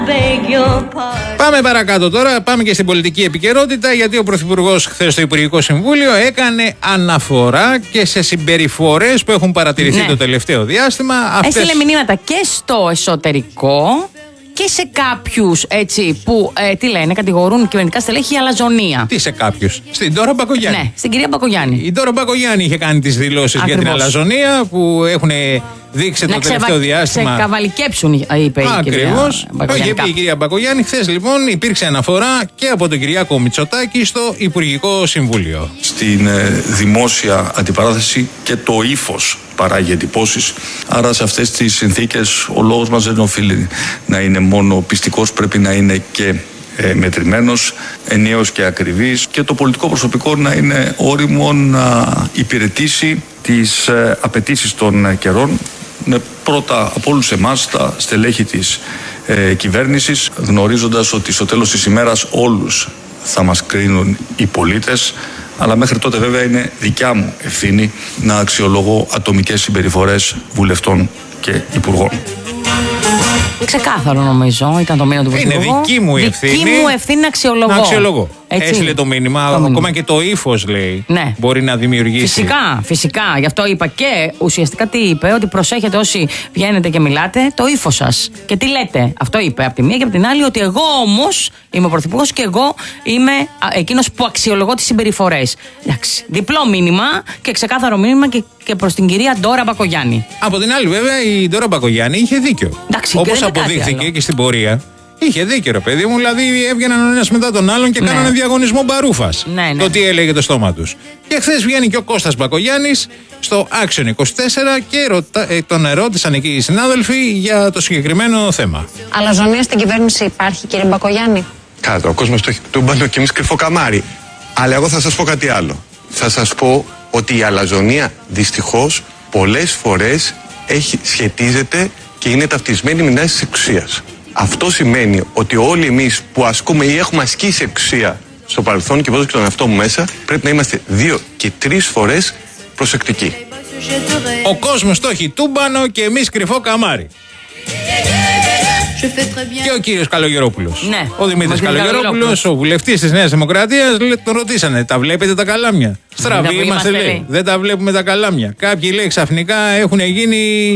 Πάμε παρακάτω τώρα, πάμε και στην πολιτική επικαιρότητα, γιατί ο Πρωθυπουργός χθες στο Υπουργικό Συμβούλιο έκανε αναφορά και σε συμπεριφορές που έχουν παρατηρηθεί το τελευταίο διάστημα. Έστειλε μηνύματα και στο εσωτερικό και σε κάποιους έτσι που κατηγορούν κυβερνητικά στελέχη για αλαζονία. Τι σε κάποιους? Στην Ντόρα Μπακογιάννη. Ναι, στην κυρία Μπακογιάννη. Η Ντόρα Μπακογιάννη είχε κάνει τις δηλώσεις για την αλαζονία που έχουν δείξει το τελευταίο διάστημα. Να ξεκαβαλικέψουν, είπε η κυρία Μπακογιάννη. Είχε πει η κυρία Μπακογιάννη. Χθες λοιπόν υπήρξε αναφορά και από τον Κυριάκο Μητσοτάκη στο Υπουργικό Συμβούλιο. Στην δημόσια αντιπαράθεση και το ύφος παράγει εντυπώσεις. Άρα σε αυτές τις συνθήκες ο λόγος μας δεν οφείλει να είναι μόνο πιστικός, πρέπει να είναι και μετρημένος, ενιαίος και ακριβής, και το πολιτικό προσωπικό να είναι όριμο να υπηρετήσει τις απαιτήσεις των καιρών, με πρώτα από όλους εμάς τα στελέχη της κυβέρνησης, γνωρίζοντας ότι στο τέλος της ημέρας όλους θα μας κρίνουν οι πολίτες, αλλά μέχρι τότε βέβαια είναι δικιά μου ευθύνη να αξιολογώ ατομικές συμπεριφορές βουλευτών και υπουργών. Ξεκάθαρο νομίζω ήταν το μήνυμα του Πρωθυπουργού. Είναι δική μου ευθύνη. Δική μου ευθύνη να αξιολογώ. Έστειλε το μήνυμα. Ακόμα και το ύφος λέει. Ναι. Μπορεί να δημιουργήσει. Φυσικά. Γι' αυτό είπα και ουσιαστικά τι είπε, ότι προσέχετε όσοι βγαίνετε και μιλάτε, το ύφος σας. Και τι λέτε. Αυτό είπε από τη μία και από την άλλη, ότι εγώ όμως είμαι ο Πρωθυπουργός και εγώ είμαι εκείνος που αξιολογώ τις συμπεριφορές. Εντάξει. Διπλό μήνυμα και ξεκάθαρο μήνυμα και προς την κυρία Ντόρα Μπακογιάννη. Από την άλλη, βέβαια, η Ντόρα Μπακογιάννη είχε δίκιο. Όπως αποδείχθηκε και στην πορεία. Είχε δίκιο, ρε παιδί μου, δηλαδή έβγαιναν ο ένας μετά τον άλλον και κάνανε διαγωνισμό μπαρούφας. Το τι έλεγε το στόμα τους. Και χθες βγαίνει και ο Κώστας Μπακογιάννης στο Action 24 και τον ερώτησαν εκεί οι συνάδελφοι για το συγκεκριμένο θέμα. Αλαζονία στην κυβέρνηση υπάρχει, κύριε Μπακογιάννη? Κάτω, ο κόσμος το έχει τούμπανο και εμείς κρυφό καμάρι. Αλλά εγώ θα σας πω κάτι άλλο. Θα σας πω ότι η αλαζονία δυστυχώς πολλές φορές σχετίζεται και είναι ταυτισμένη με τάσεις της εξουσίας. Αυτό σημαίνει ότι όλοι εμείς που ασκούμε ή έχουμε ασκήσει εξουσία στο παρελθόν, και βάζω και τον εαυτό μου μέσα, πρέπει να είμαστε 2 και 3 φορές προσεκτικοί. Ο κόσμος το έχει τούμπανο και εμείς κρυφό καμάρι. Και ο κύριος Καλογερόπουλος. Ναι. Ο Δημήτρης Καλογερόπουλος, ο βουλευτής της Νέας Δημοκρατίας, τον ρωτήσανε, τα βλέπετε τα καλάμια? Στραβοί είμαστε, λέει. Δεν τα βλέπουμε τα καλάμια. Κάποιοι, λέει, ξαφνικά έχουν γίνει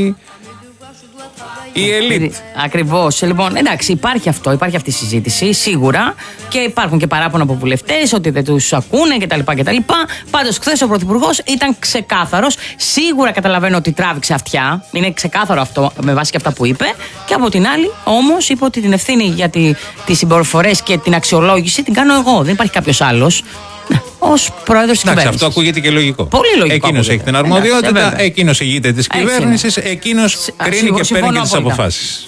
η ελίτ. Ακριβώς. Λοιπόν, εντάξει, υπάρχει αυτό, υπάρχει αυτή η συζήτηση, σίγουρα. Και υπάρχουν και παράπονα από βουλευτές ότι δεν τους ακούνε κτλ. Πάντως, χθες ο Πρωθυπουργός ήταν ξεκάθαρος. Σίγουρα καταλαβαίνω ότι τράβηξε αυτιά. Είναι ξεκάθαρο αυτό με βάση και αυτά που είπε. Και από την άλλη, όμως, είπε ότι την ευθύνη για τις συμπεριφορές και την αξιολόγηση την κάνω εγώ. Δεν υπάρχει κάποιος άλλος. Ως πρόεδρος της κυβέρνησης. Αυτό ακούγεται και λογικό. Πολύ λογικό. Εκείνος έχει την αρμοδιότητα, εκείνος ηγείται της κυβέρνησης, εκείνος κρίνει και παίρνει και τις αποφάσεις.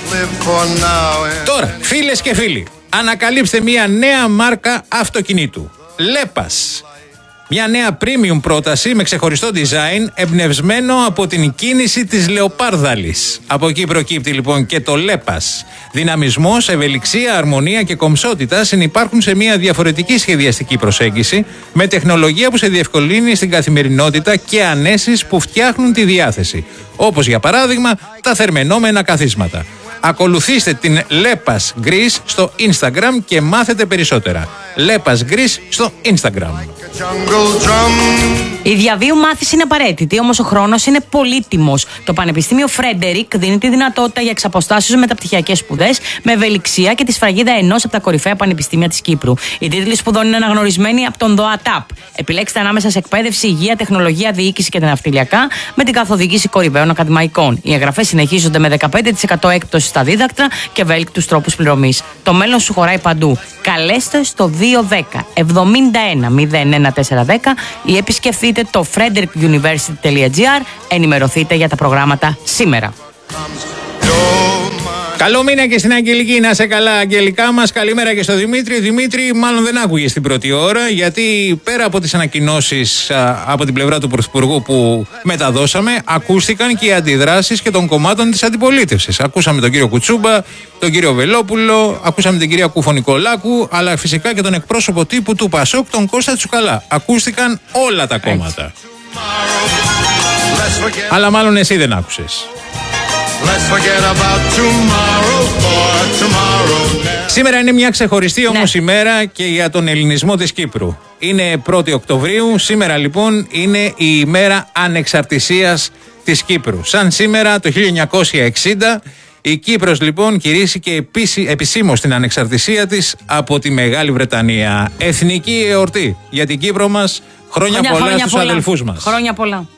Τώρα, φίλες και φίλοι, ανακαλύψτε μια νέα μάρκα αυτοκινήτου. Λέπας. Μια νέα premium πρόταση με ξεχωριστό design εμπνευσμένο από την κίνηση της λεοπάρδαλης. Από εκεί προκύπτει λοιπόν και το Λέπας. Δυναμισμός, ευελιξία, αρμονία και κομψότητα συνυπάρχουν σε μια διαφορετική σχεδιαστική προσέγγιση με τεχνολογία που σε διευκολύνει στην καθημερινότητα και ανέσεις που φτιάχνουν τη διάθεση. Όπως για παράδειγμα τα θερμαινόμενα καθίσματα. Ακολουθήστε την Λέπας Greece στο Instagram και μάθετε περισσότερα. Λέπας Greece στο Instagram. Η διαβίου μάθηση είναι απαραίτητη, όμως ο χρόνος είναι πολύτιμος. Το Πανεπιστήμιο Φρέντερικ δίνει τη δυνατότητα για εξαποστάσεως μεταπτυχιακές σπουδές με ευελιξία και τη σφραγίδα ενός από τα κορυφαία πανεπιστήμια της Κύπρου. Οι τίτλοι σπουδών είναι αναγνωρισμένοι από τον ΔΟΑΤΑΠ. Επιλέξτε ανάμεσα σε εκπαίδευση, υγεία, τεχνολογία, διοίκηση και τα ναυτιλιακά με την καθοδήγηση κορυφαίων ακαδημαϊκών. Οι εγγραφές συνεχίζονται με 15% έκπτωση στα δίδακτρα και ευέλικτους τρόπους πληρωμής. Το μέλλον σου χωράει παντού. Καλέστε στο 210 71 01410 ή επισκεφτείτε το frederickuniversity.gr. Ενημερωθείτε για τα προγράμματα σήμερα. Καλό μήνα και στην Αγγελική, να σε καλά αγγελικά μας. Καλημέρα και στο Δημήτρη. Δημήτρη μάλλον δεν άκουγε στην πρώτη ώρα, γιατί πέρα από τις ανακοινώσεις από την πλευρά του Πρωθυπουργού που μεταδώσαμε, ακούστηκαν και οι αντιδράσεις και των κομμάτων της αντιπολίτευσης. Ακούσαμε τον κύριο Κουτσούμπα, τον κύριο Βελόπουλο, ακούσαμε την κυρία Κουφωνικολάκου, αλλά φυσικά και τον εκπρόσωπο τύπου του Πασόκ, τον Κώστα Τσουκαλά. Ακούστηκαν όλα τα κόμματα. Αλλά μάλλον εσύ δεν άκουσες. Σήμερα είναι μια ξεχωριστή όμως ημέρα και για τον ελληνισμό της Κύπρου. Είναι 1η Οκτωβρίου, σήμερα λοιπόν είναι η ημέρα ανεξαρτησίας της Κύπρου. Σαν σήμερα το 1960 η Κύπρος λοιπόν κηρύσσηκε επισήμως την ανεξαρτησία της από τη Μεγάλη Βρετανία. Εθνική εορτή για την Κύπρο μας. Χρόνια πολλά στους αδελφούς μας. Χρόνια πολλά.